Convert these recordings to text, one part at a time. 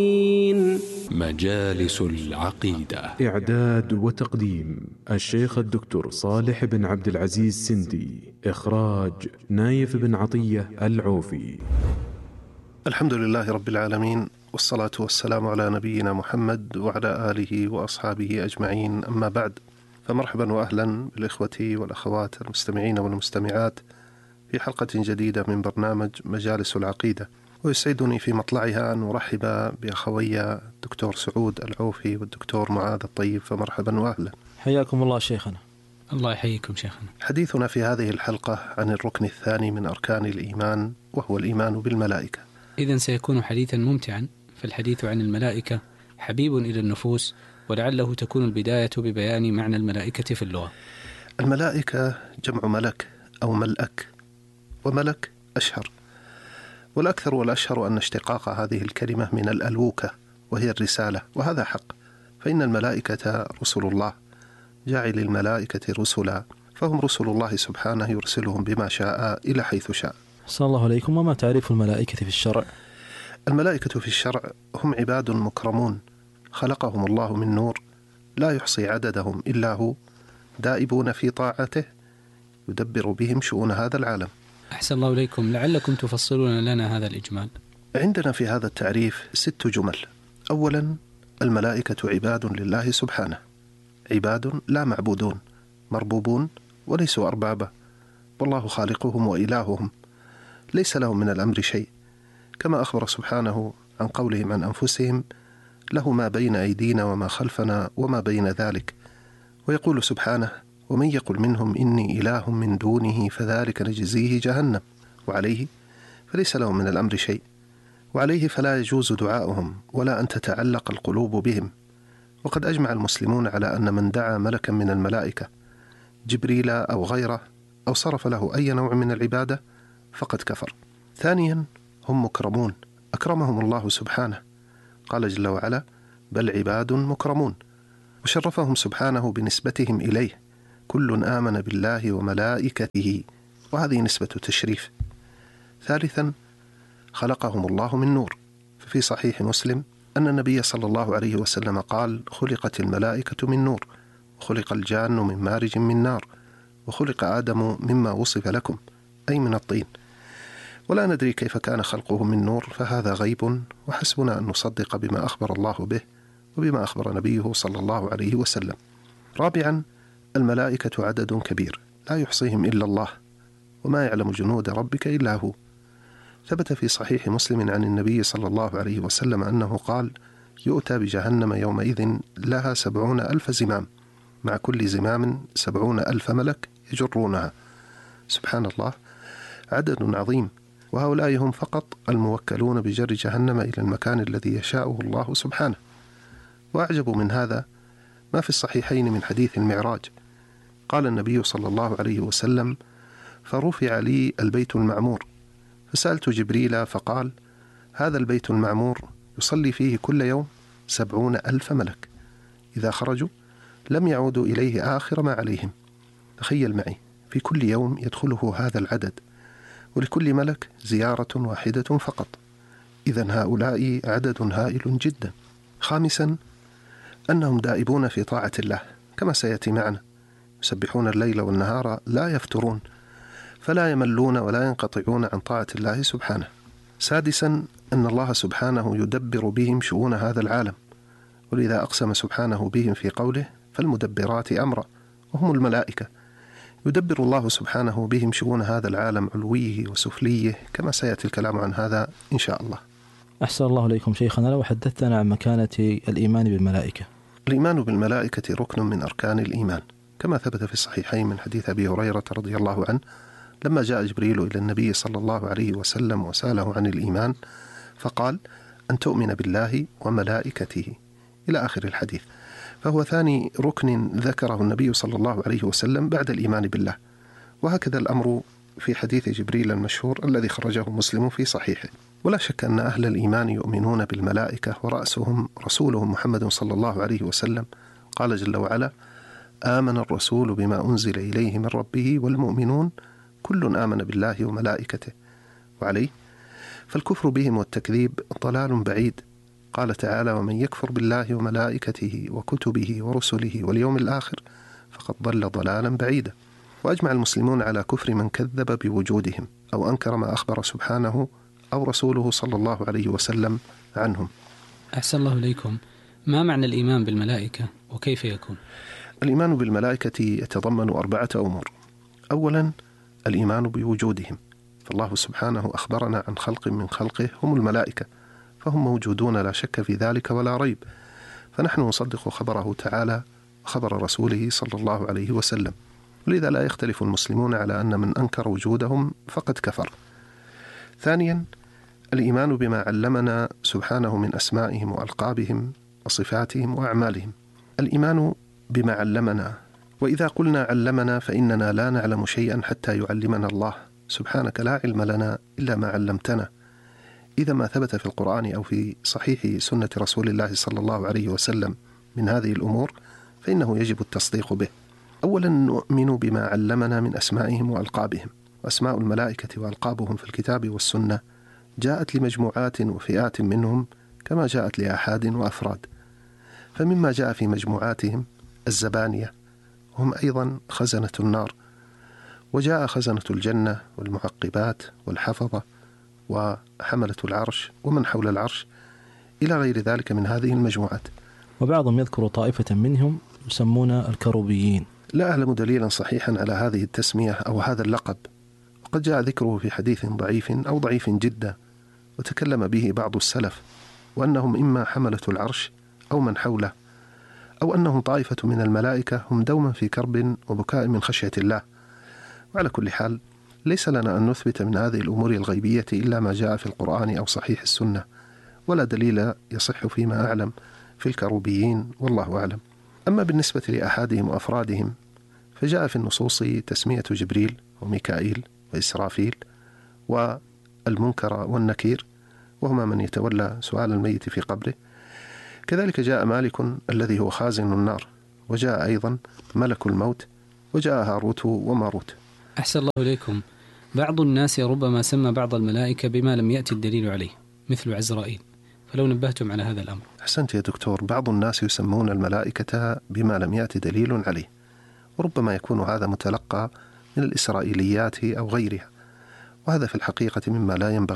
مجالس العقيدة. إعداد وتقديم الشيخ الدكتور صالح بن عبد العزيز سندي. إخراج نايف بن عطية العوفي. الحمد لله رب العالمين، والصلاة والسلام على نبينا محمد وعلى آله وأصحابه أجمعين، أما بعد، فمرحبا وأهلا بالإخوة والأخوات المستمعين والمستمعات في حلقة جديدة من برنامج مجالس العقيدة. ويسعدني في مطلعها أن أرحب بأخوي الدكتور سعود العوفي والدكتور معاذ الطيب، فمرحبا وأهلا. حياكم الله شيخنا. الله يحييكم شيخنا. حديثنا في هذه الحلقة عن الركن الثاني من أركان الإيمان، وهو الإيمان بالملائكة. إذن سيكون حديثا ممتعا، فالحديث عن الملائكة حبيب إلى النفوس، ولعله تكون البداية ببيان معنى الملائكة في اللغة. الملائكة جمع ملك أو ملأك، وملك أشهر، والأكثر والأشهر أن اشتقاق هذه الكلمة من الألوكة، وهي الرسالة، وهذا حق، فإن الملائكة رسل الله، جاعل الملائكة رسلا، فهم رسل الله سبحانه يرسلهم بما شاء إلى حيث شاء. صلى الله عليكم. وما تعريف الملائكة في الشرع؟ الملائكة في الشرع هم عباد مكرمون خلقهم الله من نور، لا يحصي عددهم إلا هو، دائبون في طاعته، يدبر بهم شؤون هذا العالم. أحسن الله إليكم، لعلكم تفصلون لنا هذا الإجمال. عندنا في هذا التعريف 6 جمل. أولا، الملائكة عباد لله سبحانه، عباد لا معبودون، مربوبون وليسوا أربابا، والله خالقهم وإلههم، ليس لهم من الأمر شيء، كما أخبر سبحانه عن قولهم عن أنفسهم: له ما بين أيدينا وما خلفنا وما بين ذلك. ويقول سبحانه: ومن يقل منهم إني إله من دونه فذلك نجزيه جهنم، وعليه فليس لهم من الأمر شيء، وعليه فلا يجوز دعاؤهم ولا أن تتعلق القلوب بهم. وقد أجمع المسلمون على أن من دعا ملكا من الملائكة، جبريل أو غيره، أو صرف له أي نوع من العبادة، فقد كفر. ثانيا، هم مكرمون، أكرمهم الله سبحانه، قال جل وعلا: بل عباد مكرمون، وشرفهم سبحانه بنسبتهم إليه: كل آمن بالله وملائكته، وهذه نسبة تشريف. ثالثا، خلقهم الله من نور، ففي صحيح مسلم أن النبي صلى الله عليه وسلم قال: خلقت الملائكة من نور، وخلق الجان من مارج من نار، وخلق آدم مما وصف لكم، أي من الطين. ولا ندري كيف كان خلقه من نور، فهذا غيب، وحسبنا أن نصدق بما أخبر الله به وبما أخبر نبيه صلى الله عليه وسلم. رابعا، الملائكة عدد كبير لا يحصيهم إلا الله، وما يعلم جنود ربك إلا هو. ثبت في صحيح مسلم عن النبي صلى الله عليه وسلم أنه قال: يؤتى بجهنم يومئذ لها 70,000 زمام، مع كل زمام 70,000 ملك يجرونها. سبحان الله، عدد عظيم، وهؤلاء هم فقط الموكلون بجر جهنم إلى المكان الذي يشاءه الله سبحانه. وأعجب من هذا ما في الصحيحين من حديث المعراج. قال النبي صلى الله عليه وسلم: فرفع لي البيت المعمور، فسألت جبريل فقال: هذا البيت المعمور يصلي فيه كل يوم 70,000 ملك، إذا خرجوا لم يعودوا إليه آخر ما عليهم. تخيل معي، في كل يوم يدخله هذا العدد، ولكل ملك زيارة واحدة فقط. إذن هؤلاء عدد هائل جدا. خامسا، أنهم دائبون في طاعة الله، كما سيأتي معنا، يسبحون الليل والنهار لا يفترون، فلا يملون ولا ينقطعون عن طاعة الله سبحانه. سادسا، أن الله سبحانه يدبر بهم شؤون هذا العالم، ولذا أقسم سبحانه بهم في قوله: فالمدبرات أمرا، وهم الملائكة. يدبر الله سبحانه بهم شؤون هذا العالم علويه وسفليه، كما سيأتي الكلام عن هذا إن شاء الله. أحسن الله إليكم شيخنا. لو حدثتنا عن مكانة الإيمان بالملائكة. الإيمان بالملائكة ركن من أركان الإيمان، كما ثبت في الصحيحين من حديث أبي هريرة رضي الله عنه لما جاء جبريل إلى النبي صلى الله عليه وسلم وسأله عن الإيمان، فقال: أن تؤمن بالله وملائكته، إلى آخر الحديث. فهو ثاني ركن ذكره النبي صلى الله عليه وسلم بعد الإيمان بالله. وهكذا الأمر في حديث جبريل المشهور الذي خرجه مسلم في صحيحه. ولا شك أن أهل الإيمان يؤمنون بالملائكة، ورأسهم رسولهم محمد صلى الله عليه وسلم. قال جل وعلا: آمن الرسول بما أنزل إليه من ربه والمؤمنون كل آمن بالله وملائكته. وعليه فالكفر بهم والتكذيب ضلال بعيد، قال تعالى: ومن يكفر بالله وملائكته وكتبه ورسله واليوم الآخر فقد ضل ضلالا بعيدا. وأجمع المسلمون على كفر من كذب بوجودهم أو أنكر ما أخبر سبحانه أو رسوله صلى الله عليه وسلم عنهم. أحسن الله إليكم. ما معنى الإيمان بالملائكة وكيف يكون؟ الإيمان بالملائكة يتضمن 4 أمور. أولا الإيمان بوجودهم، فالله سبحانه أخبرنا عن خلق من خلقه هم الملائكة، فهم موجودون لا شك في ذلك ولا ريب، فنحن نصدق خبره تعالى وخبر رسوله صلى الله عليه وسلم، ولذا لا يختلف المسلمون على أن من أنكر وجودهم فقد كفر. ثانيا الإيمان بما علمنا سبحانه من أسمائهم وألقابهم وصفاتهم وأعمالهم. الإيمان بما علمنا، وإذا قلنا علمنا فإننا لا نعلم شيئا حتى يعلمنا الله، سبحانك لا علم لنا إلا ما علمتنا. إذا ما ثبت في القرآن أو في صحيح سنة رسول الله صلى الله عليه وسلم من هذه الأمور فإنه يجب التصديق به. أولا نؤمن بما علمنا من أسمائهم وألقابهم. وأسماء الملائكة وألقابهم في الكتاب والسنة جاءت لمجموعات وفئات منهم كما جاءت لآحاد وأفراد. فمما جاء في مجموعاتهم الزبانية، هم أيضا خزنة النار، وجاء خزنة الجنة والمعقبات والحفظة وحملة العرش ومن حول العرش إلى غير ذلك من هذه المجموعات. وبعضهم يذكر طائفة منهم يسمون الكروبيين. لا أعلم دليلا صحيحا على هذه التسمية أو هذا اللقب، وقد جاء ذكره في حديث ضعيف أو ضعيف جدا وتكلم به بعض السلف، وأنهم إما حملة العرش أو من حوله، أو أنهم طائفة من الملائكة هم دوما في كرب وبكاء من خشية الله. وعلى كل حال ليس لنا أن نثبت من هذه الأمور الغيبية إلا ما جاء في القرآن أو صحيح السنة، ولا دليل يصح فيما أعلم في الكروبيين، والله أعلم. أما بالنسبة لأحادهم وأفرادهم فجاء في النصوص تسمية جبريل وميكائيل وإسرافيل والمنكر والنكير، وهما من يتولى سؤال الميت في قبره. كذلك جاء مالك الذي هو خازن النار، وجاء أيضا ملك الموت، وجاء هاروت وماروت. أحسن الله إليكم. بعض الناس ربما سمى بعض الملائكة بما لم يأتي الدليل عليه مثل عزرائيل، فلو نبهتم على هذا الأمر. أحسنت يا دكتور. بعض الناس يسمون الملائكة بما لم يأتي دليل عليه، وربما يكون هذا متلقى من الإسرائيليات أو غيرها، وهذا في الحقيقة مما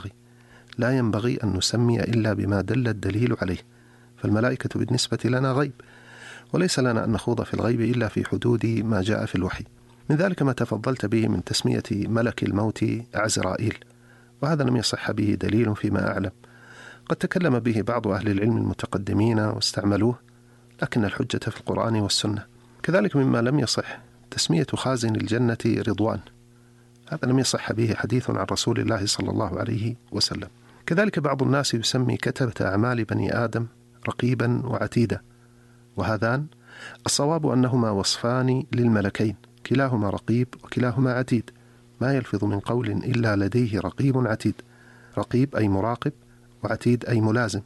لا ينبغي أن نسمي إلا بما دل الدليل عليه، فالملائكة بالنسبة لنا غيب، وليس لنا أن نخوض في الغيب إلا في حدود ما جاء في الوحي. من ذلك ما تفضلت به من تسمية ملك الموت عزرائيل، وهذا لم يصح به دليل فيما أعلم. قد تكلم به بعض أهل العلم المتقدمين واستعملوه، لكن الحجة في القرآن والسنة. كذلك مما لم يصح تسمية خازن الجنة رضوان، هذا لم يصح به حديث عن رسول الله صلى الله عليه وسلم. كذلك بعض الناس يسمي كتبة أعمال بني آدم رقيبا وعتيدا، وهذان الصواب أنهما وصفان للملكين، كلاهما رقيب وكلاهما عتيد، ما يلفظ من قول إلا لديه رقيب عتيد. رقيب أي مراقب، وعتيد أي ملازم،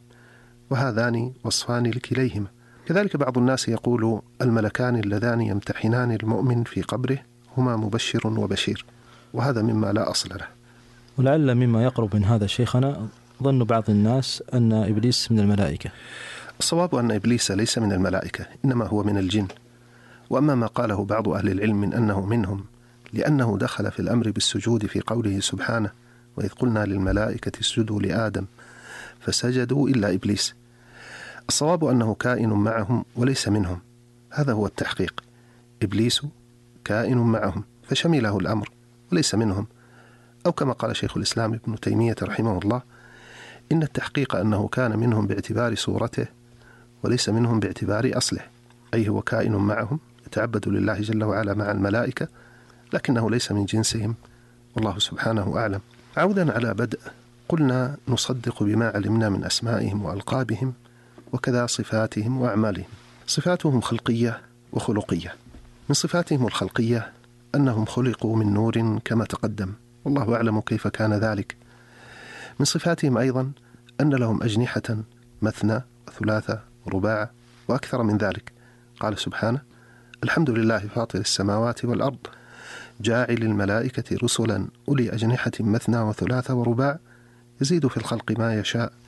وهذان وصفان لكليهما. كذلك بعض الناس يقول الملكان اللذان يمتحنان المؤمن في قبره هما مبشر وبشير، وهذا مما لا أصل له. ولعل مما يقرب من هذا شيخنا ظن بعض الناس أن إبليس من الملائكة. الصواب أن إبليس ليس من الملائكة، إنما هو من الجن. وأما ما قاله بعض أهل العلم من أنه منهم لأنه دخل في الأمر بالسجود في قوله سبحانه: وإذ قلنا للملائكة اسجدوا لآدم فسجدوا إلا إبليس، الصواب أنه كائن معهم وليس منهم، هذا هو التحقيق. إبليس كائن معهم فشمله الأمر وليس منهم، أو كما قال شيخ الإسلام ابن تيمية رحمه الله: إن التحقيق أنه كان منهم باعتبار صورته وليس منهم باعتبار أصله، أي هو كائن معهم يتعبد لله جل وعلا مع الملائكة، لكنه ليس من جنسهم، والله سبحانه أعلم. عودا على بدء، قلنا نصدق بما علمنا من أسمائهم وألقابهم وكذا صفاتهم وأعمالهم. صفاتهم خلقية وخلقية. من صفاتهم الخلقية أنهم خلقوا من نور كما تقدم، والله أعلم كيف كان ذلك. من صفاتهم أيضا أن لهم أجنحة مثنى وثلاثة ورباع وأكثر من ذلك. قال سبحانه: الحمد لله فاطر السماوات والأرض جاعل الملائكة رسلا أولي أجنحة مثنى وثلاثة ورباع يزيد في الخلق ما يشاء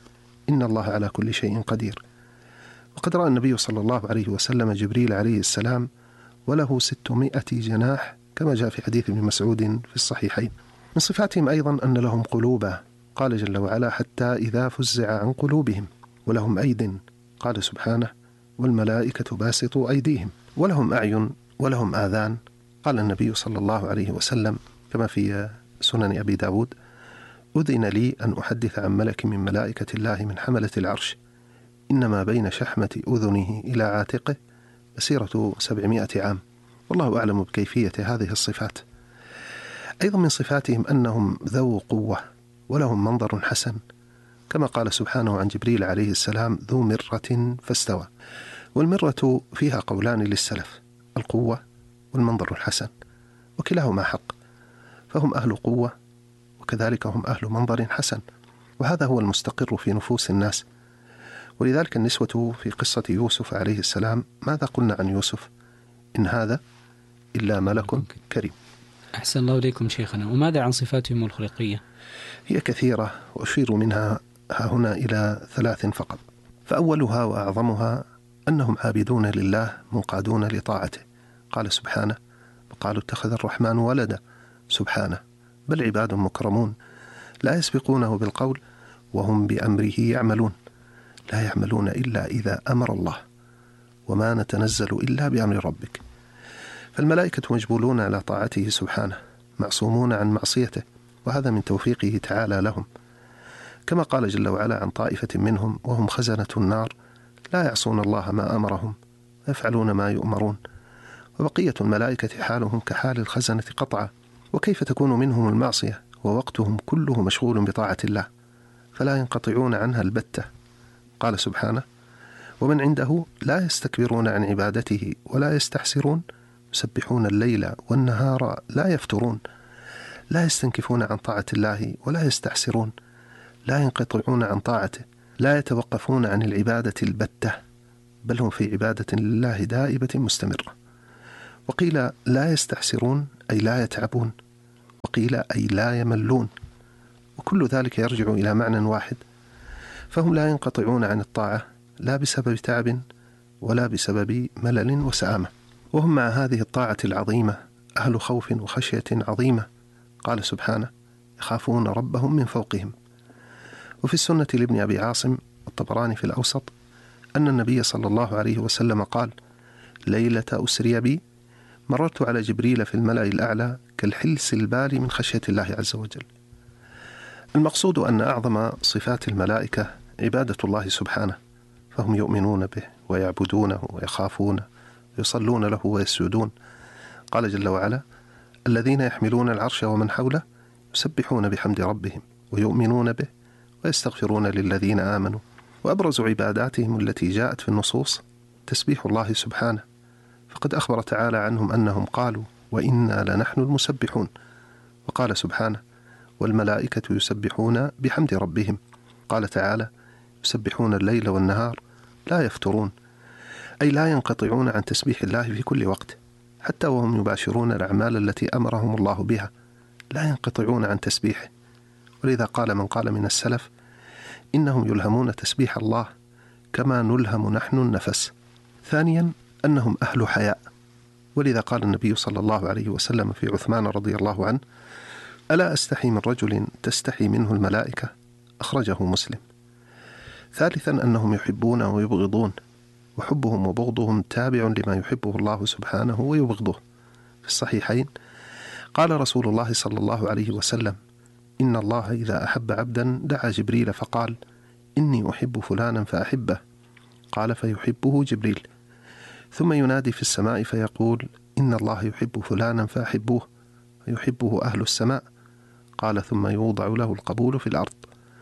إن الله على كل شيء قدير. وقد رأى النبي صلى الله عليه وسلم جبريل عليه السلام وله 600 جناح كما جاء في حديث ابن مسعود في الصحيحين. من صفاتهم أيضا أن لهم قلوبا، قال جل وعلا حتى إذا فزع عن قلوبهم، ولهم أيد، قال سبحانه والملائكة باسطوا أيديهم، ولهم أعين ولهم آذان، قال النبي صلى الله عليه وسلم كما في سنن أبي داود أذن لي أن أحدث عن ملك من ملائكة الله من حملة العرش إنما بين شحمة أذنه إلى عاتقه مسيرة 700 عام، والله أعلم بكيفية هذه الصفات. أيضا من صفاتهم أنهم ذو قوة ولهم منظر حسن، كما قال سبحانه عن جبريل عليه السلام ذو مرة فاستوى. والمرة فيها قولان للسلف، القوة والمنظر الحسن، وكلاهما حق، فهم أهل قوة وكذلك هم أهل منظر حسن، وهذا هو المستقر في نفوس الناس. ولذلك النسوة في قصة يوسف عليه السلام ماذا قلنا عن يوسف؟ إن هذا إلا ملك كريم. أحسن الله إليكم شيخنا. وماذا عن صفاتهم الخلقية؟ هي كثيرة وأشير منها هنا إلى 3 فقط. فأولها وأعظمها أنهم عابدون لله منقادون لطاعته، قال سبحانه وقالوا اتخذ الرحمن ولدا، سبحانه بل عباد مكرمون لا يسبقونه بالقول وهم بأمره يعملون، لا يعملون إلا إذا أمر الله وما نتنزل إلا بأمر ربك. فالملائكة مجبولون على طاعته سبحانه، معصومون عن معصيته، وهذا من توفيقه تعالى لهم، كما قال جل وعلا عن طائفة منهم وهم خزنة النار لا يعصون الله ما أمرهم ويفعلون ما يؤمرون. وبقية الملائكة حالهم كحال الخزنة قطعا، وكيف تكون منهم المعصية ووقتهم كله مشغول بطاعة الله، فلا ينقطعون عنها البتة. قال سبحانه ومن عنده لا يستكبرون عن عبادته ولا يستحسرون يسبحون الليل والنهار لا يفترون، لا يستنكفون عن طاعة الله ولا يستحسرون، لا ينقطعون عن طاعته، لا يتوقفون عن العبادة البتة، بل هم في عبادة لله دائبة مستمرة. وقيل لا يستحسرون أي لا يتعبون، وقيل أي لا يملون، وكل ذلك يرجع إلى معنى واحد، فهم لا ينقطعون عن الطاعة لا بسبب تعب ولا بسبب ملل وسآمة، وهم مع هذه الطاعة العظيمة أهل خوف وخشية عظيمة، قال سبحانه يخافون ربهم من فوقهم. وفي السنة لابن أبي عاصم الطبراني في الأوسط أن النبي صلى الله عليه وسلم قال ليلة أسري بي مررت على جبريل في الملأ الأعلى كالحلس البالي من خشية الله عز وجل. المقصود أن أعظم صفات الملائكة عبادة الله سبحانه، فهم يؤمنون به ويعبدونه ويخافونه ويصلون له ويسجدون. قال جل وعلا الذين يحملون العرش ومن حوله يسبحون بحمد ربهم ويؤمنون به ويستغفرون للذين آمنوا. وأبرز عباداتهم التي جاءت في النصوص تسبيح الله سبحانه، فقد أخبر تعالى عنهم أنهم قالوا وإنا لنحن المسبحون، وقال سبحانه والملائكة يسبحون بحمد ربهم، قال تعالى يسبحون الليل والنهار لا يفترون، أي لا ينقطعون عن تسبيح الله في كل وقت، حتى وهم يباشرون الأعمال التي أمرهم الله بها لا ينقطعون عن تسبيحه. ولذا قال من قال من السلف إنهم يلهمون تسبيح الله كما نلهم نحن النفس. ثانيا أنهم أهل حياء، ولذا قال النبي صلى الله عليه وسلم في عثمان رضي الله عنه ألا أستحي من رجل تستحي منه الملائكة، أخرجه مسلم. ثالثا أنهم يحبون ويبغضون، وحبهم وبغضهم تابع لما يحبه الله سبحانه ويبغضه. في الصحيحين قال رسول الله صلى الله عليه وسلم إن الله إذا أحب عبدا دعا جبريل فقال إني أحب فلانا فأحبه، قال فيحبه جبريل، ثم ينادي في السماء فيقول إن الله يحب فلانا فأحبوه، فيحبه أهل السماء، قال ثم يوضع له القبول في الأرض.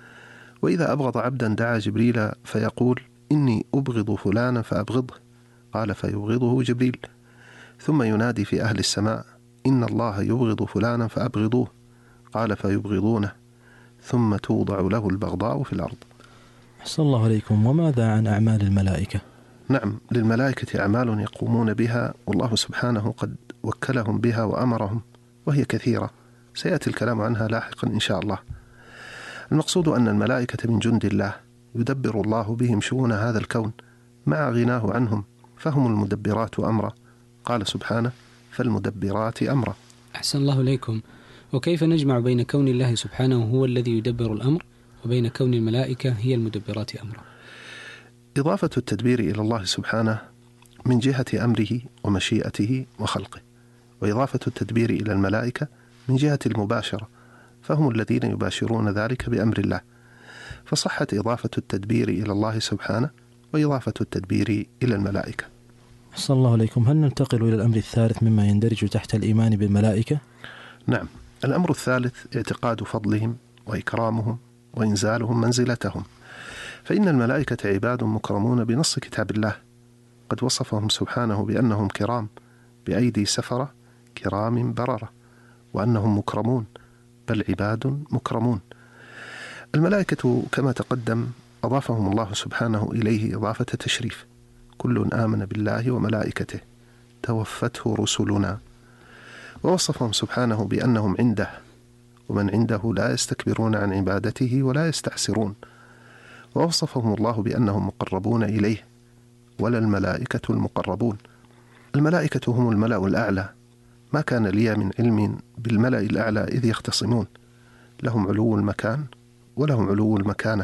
وإذا أبغض عبدا دعا جبريل فيقول إني أبغض فلانا فأبغضه، قال فيبغضه جبريل، ثم ينادي في أهل السماء إن الله يبغض فلانا فأبغضوه، قال فيبغضونه، ثم توضع له البغضاء في الأرض. أحسن الله عليكم. وماذا عن أعمال الملائكة؟ نعم، للملائكة أعمال يقومون بها، والله سبحانه قد وكلهم بها وأمرهم، وهي كثيرة سيأتي الكلام عنها لاحقا إن شاء الله. المقصود أن الملائكة من جند الله يدبر الله بهم شؤون هذا الكون مع غناه عنهم، فهم المدبرات أمرا. قال سبحانه: فالمدبرات أمرا. أحسن الله إليكم. وكيف نجمع بين كون الله سبحانه هو الذي يدبر الأمر وبين كون الملائكة هي المدبرات أمرا؟ إضافة التدبير إلى الله سبحانه من جهة أمره ومشيئته وخلقه، وإضافة التدبير إلى الملائكة من جهة المباشرة، فهم الذين يباشرون ذلك بأمر الله، فصحت إضافة التدبير إلى الله سبحانه وإضافة التدبير إلى الملائكة. أحسن الله إليكم. هل ننتقل إلى الأمر الثالث مما يندرج تحت الإيمان بالملائكة؟ نعم، الأمر الثالث اعتقاد فضلهم وإكرامهم وإنزالهم منزلتهم، فإن الملائكة عباد مكرمون بنص كتاب الله، قد وصفهم سبحانه بأنهم كرام بأيدي سفرة كرام بررة، وأنهم مكرمون، بل عباد مكرمون. الملائكة كما تقدم أضافهم الله سبحانه إليه إضافة تشريف، كل آمن بالله وملائكته توفته رسلنا، ووصفهم سبحانه بأنهم عنده، ومن عنده لا يستكبرون عن عبادته ولا يستحسرون، ووصفهم الله بأنهم مقربون إليه، ولا الملائكة المقربون. الملائكة هم الملأ الأعلى، ما كان لي من علم بالملأ الأعلى إذ يختصمون، لهم علو المكان ولهم علو المكانة.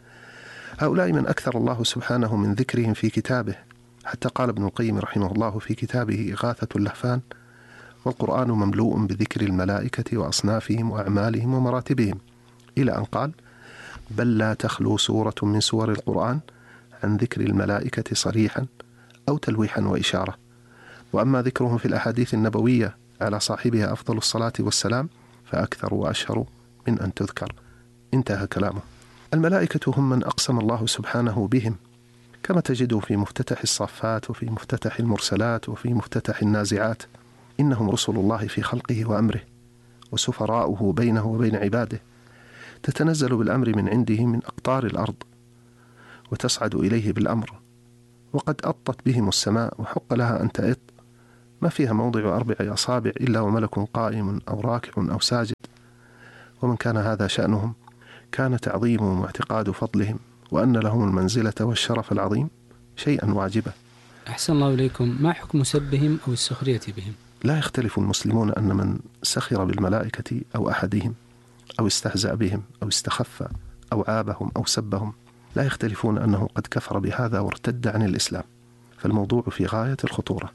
هؤلاء من أكثر الله سبحانه من ذكرهم في كتابه، حتى قال ابن القيم رحمه الله في كتابه إغاثة اللهفان: والقرآن مملوء بذكر الملائكة وأصنافهم وأعمالهم ومراتبهم، إلى أن قال: بل لا تخلو سورة من سور القرآن عن ذكر الملائكة صريحا أو تلويحا وإشارة، وأما ذكرهم في الأحاديث النبوية على صاحبها أفضل الصلاة والسلام فأكثر وأشهر من أن تذكر. انتهى كلامه. الملائكة هم من أقسم الله سبحانه بهم، كما تجد في مفتتح الصافات وفي مفتتح المرسلات وفي مفتتح النازعات: إنهم رسل الله في خلقه وأمره وسفراؤه بينه وبين عباده، تتنزل بالأمر من عنده من أقطار الأرض وتصعد إليه بالأمر، وقد أطت بهم السماء وحق لها أن تأط، ما فيها موضع 4 أصابع إلا وملك قائم أو راكع أو ساجد. ومن كان هذا شأنهم كان تعظيمهم واعتقاد فضلهم وأن لهم المنزلة والشرف العظيم شيئا واجبا. أحسن الله إليكم. ما حكم سبهم أو السخرية بهم؟ لا يختلف المسلمون أن من سخر بالملائكة أو أحدهم أو استهزأ بهم أو استخف أو عابهم أو سبهم، لا يختلفون أنه قد كفر بهذا وارتد عن الإسلام، فالموضوع في غاية الخطورة.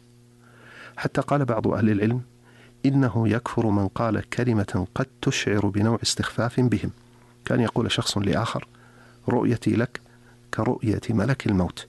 حتى قال بعض أهل العلم: إنه يكفر من قال كلمة قد تشعر بنوع استخفاف بهم. كان يقول شخص لآخر: رؤيتي لك كرؤية ملك الموت.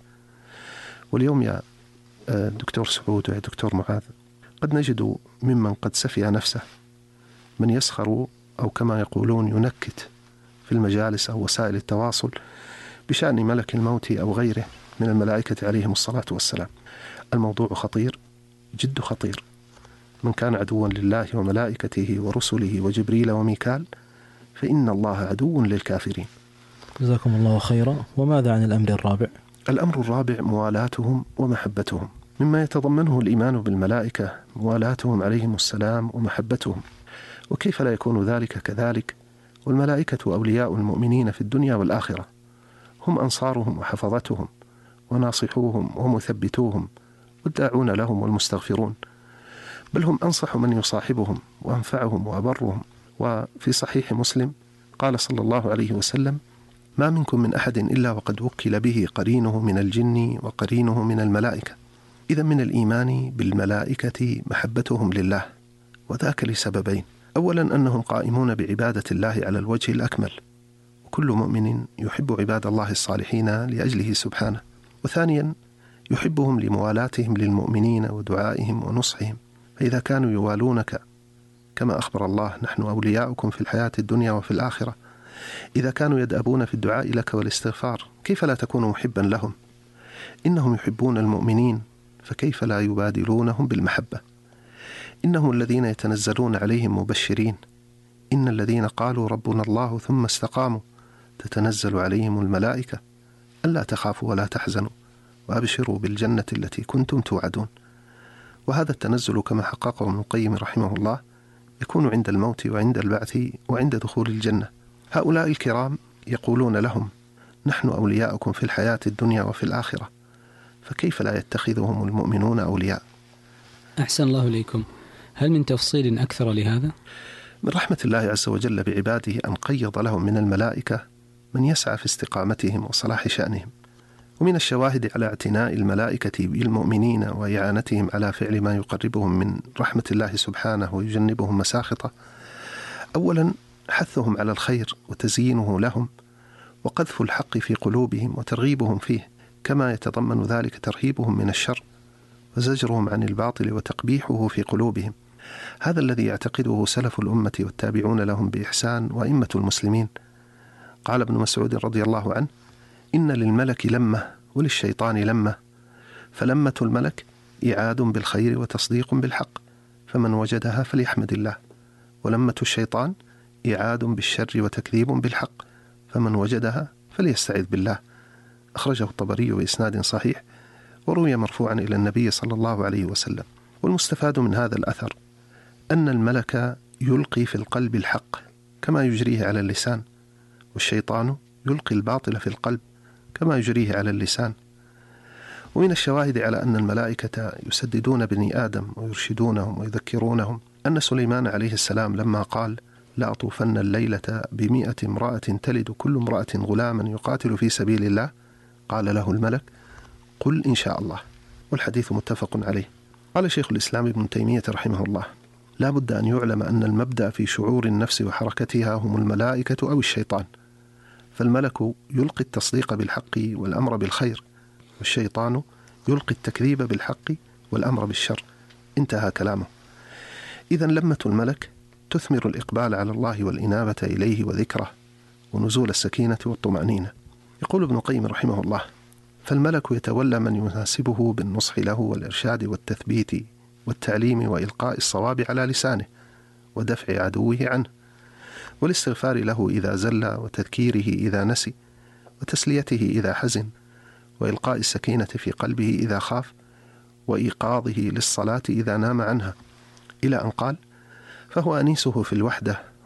واليوم يا دكتور سعود ويا دكتور معاذ، قد نجد ممن قد سفي نفسه من يسخر أو كما يقولون ينكت في المجالس أو وسائل التواصل بشأن ملك الموت أو غيره من الملائكة عليهم الصلاة والسلام. الموضوع خطير، جد خطير. من كان عدوا لله وملائكته ورسله وجبريل وميكال فإن الله عدو للكافرين. جزاكم الله خيرا. وماذا عن الأمر الرابع؟ الأمر الرابع موالاتهم ومحبتهم، مما يتضمنه الإيمان بالملائكة موالاتهم عليهم السلام ومحبتهم. وكيف لا يكون ذلك كذلك والملائكة أولياء المؤمنين في الدنيا والآخرة، هم أنصارهم وحفظتهم وناصحوهم ومثبتوهم والداعون لهم والمستغفرون، بل هم أنصح من يصاحبهم وأنفعهم وأبرهم. وفي صحيح مسلم قال صلى الله عليه وسلم: ما منكم من أحد إلا وقد وكل به قرينه من الجن وقرينه من الملائكة. إذا من الإيمان بالملائكة محبتهم لله، وذاك لسببين: أولا أنهم قائمون بعبادة الله على الوجه الأكمل، وكل مؤمن يحب عباد الله الصالحين لأجله سبحانه. وثانيا يحبهم لموالاتهم للمؤمنين ودعائهم ونصحهم، فإذا كانوا يوالونك كما أخبر الله: نحن أولياؤكم في الحياة الدنيا وفي الآخرة، إذا كانوا يدأبون في الدعاء لك والاستغفار، كيف لا تكون محبا لهم؟ إنهم يحبون المؤمنين، فكيف لا يبادلونهم بالمحبة؟ إنهم الذين يتنزلون عليهم مبشرين: إن الذين قالوا ربنا الله ثم استقاموا تتنزل عليهم الملائكة ألا تخافوا ولا تحزنوا وأبشروا بالجنة التي كنتم توعدون. وهذا التنزل كما حققه ابن القيم رحمه الله يكون عند الموت وعند البعث وعند دخول الجنة. هؤلاء الكرام يقولون لهم: نحن أولياؤكم في الحياة الدنيا وفي الآخرة، فكيف لا يتخذهم المؤمنون أولياء؟ أحسن الله إليكم. هل من تفصيل أكثر لهذا؟ من رحمة الله عز وجل بعباده أن قيض لهم من الملائكة من يسعى في استقامتهم وصلاح شأنهم. ومن الشواهد على اعتناء الملائكة بالمؤمنين وإعانتهم على فعل ما يقربهم من رحمة الله سبحانه ويجنبهم مساخطه، أولا حثهم على الخير وتزيينه لهم، وقذف الحق في قلوبهم وترغيبهم فيه، كما يتضمن ذلك ترهيبهم من الشر وزجرهم عن الباطل وتقبيحه في قلوبهم. هذا الذي يعتقده سلف الأمة والتابعون لهم بإحسان وأئمة المسلمين. قال ابن مسعود رضي الله عنه: إن للملك لمة وللشيطان لمة، فلمة الملك إعاد بالخير وتصديق بالحق، فمن وجدها فليحمد الله، ولمة الشيطان إعاد بالشر وتكذيب بالحق، فمن وجدها فليستعذ بالله. أخرجه الطبري بإسناد صحيح، وروي مرفوعا إلى النبي صلى الله عليه وسلم. والمستفاد من هذا الأثر أن الملك يلقي في القلب الحق كما يجريه على اللسان، والشيطان يلقي الباطل في القلب كما يجريه على اللسان. ومن الشواهد على أن الملائكة يسددون بني آدم ويرشدونهم ويذكرونهم أن سليمان عليه السلام لما قال: لأطوفن الليلة ب100 امرأة تلد كل امرأة غلاما يقاتل في سبيل الله، قال له الملك: قل إن شاء الله. والحديث متفق عليه. قال شيخ الإسلام ابن تيمية رحمه الله: لا بد أن يعلم أن المبدأ في شعور النفس وحركتها هم الملائكة أو الشيطان، فالملك يلقي التصديق بالحق والأمر بالخير، والشيطان يلقي التكذيب بالحق والأمر بالشر. انتهى كلامه. إذن لمة الملك تثمر الإقبال على الله والإنابة إليه وذكره ونزول السكينة والطمأنينة. يقول ابن القيم رحمه الله: فالملك يتولى من يناسبه بالنصح له والإرشاد والتثبيت والتعليم وإلقاء الصواب على لسانه ودفع عدوه عنه، والاستغفار له إذا زل، وتذكيره إذا نسي، وتسليته إذا حزن، وإلقاء السكينة في قلبه إذا خاف، وإيقاظه للصلاة إذا نام عنها، إلى أن قال: فهو أنيسه في الوحدة